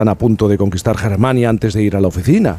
están a punto de conquistar Germania antes de ir a la oficina.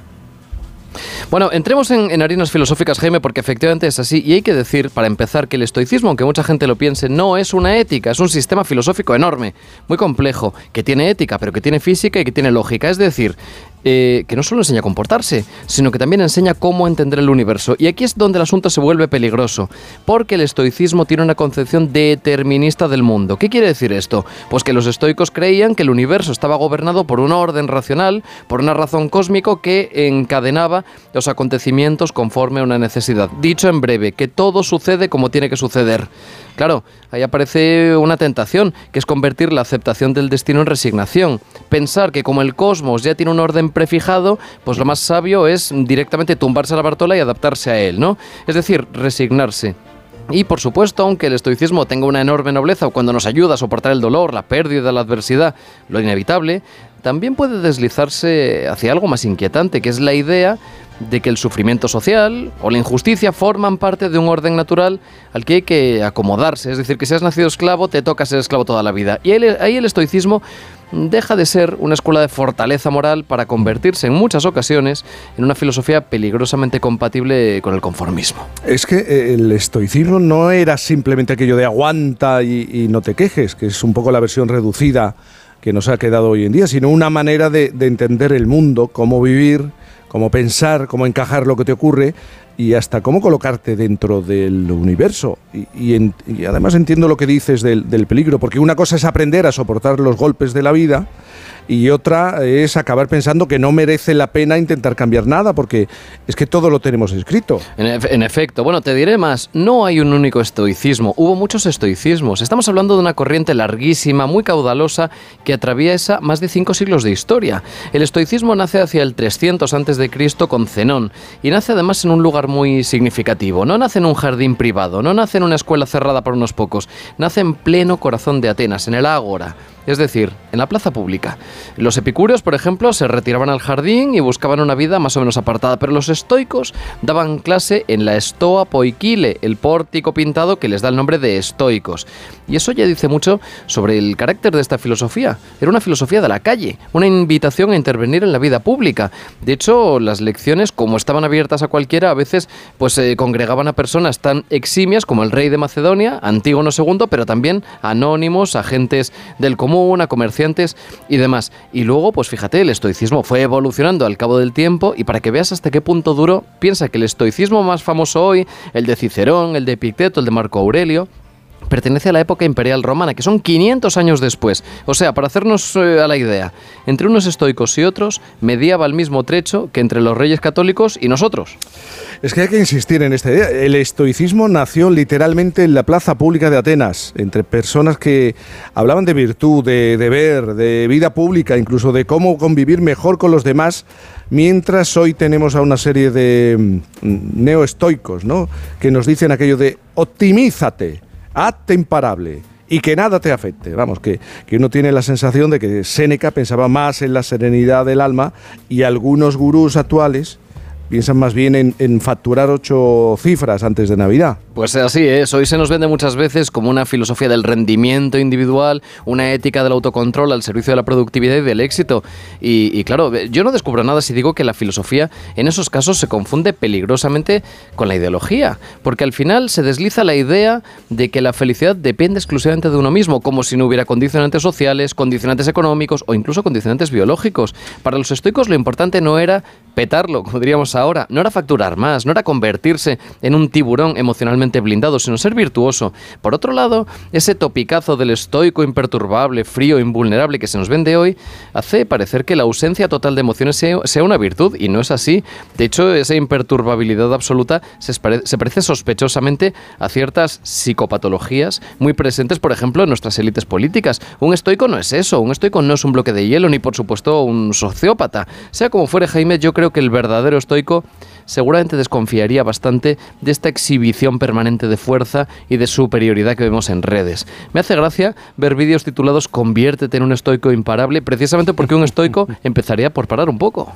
Bueno, entremos en harinas filosóficas, Jaime, porque efectivamente es así. Y hay que decir, para empezar, que el estoicismo, aunque mucha gente lo piense, no es una ética, es un sistema filosófico enorme, muy complejo, que tiene ética, pero que tiene física y que tiene lógica. Es decir, que no solo enseña a comportarse, sino que también enseña cómo entender el universo. Y aquí es donde el asunto se vuelve peligroso, porque el estoicismo tiene una concepción determinista del mundo. ¿Qué quiere decir esto? Pues que los estoicos creían que el universo estaba gobernado por un orden racional, por una razón cósmica que encadenaba los acontecimientos conforme a una necesidad. Dicho en breve, que todo sucede como tiene que suceder. Claro, ahí aparece una tentación, que es convertir la aceptación del destino en resignación. Pensar que como el cosmos ya tiene un orden prefijado, pues lo más sabio es directamente tumbarse a la Bartola y adaptarse a él, ¿no? Es decir, resignarse. Y por supuesto, aunque el estoicismo tenga una enorme nobleza cuando nos ayuda a soportar el dolor, la pérdida, la adversidad, lo inevitable, también puede deslizarse hacia algo más inquietante, que es la idea de que el sufrimiento social o la injusticia forman parte de un orden natural al que hay que acomodarse. Es decir, que si has nacido esclavo, te toca ser esclavo toda la vida. Y ahí el estoicismo deja de ser una escuela de fortaleza moral para convertirse en muchas ocasiones en una filosofía peligrosamente compatible con el conformismo. Es que el estoicismo no era simplemente aquello de aguanta y no te quejes, que es un poco la versión reducida que nos ha quedado hoy en día, sino una manera de entender el mundo, cómo vivir, cómo pensar, cómo encajar lo que te ocurre y hasta cómo colocarte dentro del universo. Y además entiendo lo que dices del peligro, porque una cosa es aprender a soportar los golpes de la vida y otra es acabar pensando que no merece la pena intentar cambiar nada, porque es que todo lo tenemos escrito. En efecto, bueno, te diré más, no hay un único estoicismo, hubo muchos estoicismos. Estamos hablando de una corriente larguísima, muy caudalosa, que atraviesa más de 5 siglos de historia. El estoicismo nace hacia el 300 a.C. con Zenón, y nace además en un lugar muy significativo. No nace en un jardín privado, no nace en una escuela cerrada para unos pocos, nace en pleno corazón de Atenas, en el Ágora, es decir, en la plaza pública. Los epicúreos, por ejemplo, se retiraban al jardín y buscaban una vida más o menos apartada, pero los estoicos daban clase en la Stoa Poikile, el pórtico pintado que les da el nombre de estoicos. Y eso ya dice mucho sobre el carácter de esta filosofía. Era una filosofía de la calle, una invitación a intervenir en la vida pública. De hecho, las lecciones, como estaban abiertas a cualquiera, a veces pues congregaban a personas tan eximias como el rey de Macedonia, Antígono II, pero también anónimos, agentes del común, a comerciantes y demás. Y luego, pues fíjate, el estoicismo fue evolucionando al cabo del tiempo, y para que veas hasta qué punto duró, piensa que el estoicismo más famoso hoy, el de Cicerón, el de Epicteto, el de Marco Aurelio, pertenece a la época imperial romana, que son 500 años después. O sea, para hacernos a la idea, entre unos estoicos y otros, mediaba el mismo trecho que entre los reyes católicos y nosotros. Es que hay que insistir en esta idea. El estoicismo nació literalmente en la plaza pública de Atenas, entre personas que hablaban de virtud, de deber, de vida pública, incluso de cómo convivir mejor con los demás, mientras hoy tenemos a una serie de neoestoicos, ¿no?, que nos dicen aquello de optimízate, hazte imparable y que nada te afecte. Vamos, que uno tiene la sensación de que Séneca pensaba más en la serenidad del alma, y algunos gurús actuales piensan más bien en facturar 8 cifras antes de Navidad. Pues así es, hoy se nos vende muchas veces como una filosofía del rendimiento individual, una ética del autocontrol al servicio de la productividad y del éxito. Y claro, yo no descubro nada si digo que la filosofía en esos casos se confunde peligrosamente con la ideología, porque al final se desliza la idea de que la felicidad depende exclusivamente de uno mismo, como si no hubiera condicionantes sociales, condicionantes económicos o incluso condicionantes biológicos. Para los estoicos lo importante no era petarlo, como diríamos ahora, no era facturar más, no era convertirse en un tiburón emocionalmente blindado, sino ser virtuoso. Por otro lado, ese topicazo del estoico imperturbable, frío, invulnerable que se nos vende hoy, hace parecer que la ausencia total de emociones sea una virtud, y no es así. De hecho, esa imperturbabilidad absoluta se parece sospechosamente a ciertas psicopatologías muy presentes, por ejemplo, en nuestras élites políticas. Un estoico no es eso, un estoico no es un bloque de hielo, ni por supuesto un sociópata. Sea como fuere, Jaime, yo creo que el verdadero estoico seguramente desconfiaría bastante de esta exhibición permanente de fuerza y de superioridad que vemos en redes. Me hace gracia ver vídeos titulados "Conviértete en un estoico imparable", precisamente porque un estoico empezaría por parar un poco.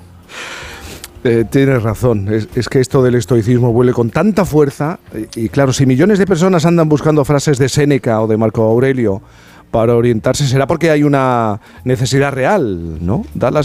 Tienes razón, es que esto del estoicismo vuelve con tanta fuerza, y claro, si millones de personas andan buscando frases de Séneca o de Marco Aurelio para orientarse será porque hay una necesidad real, ¿no? Da la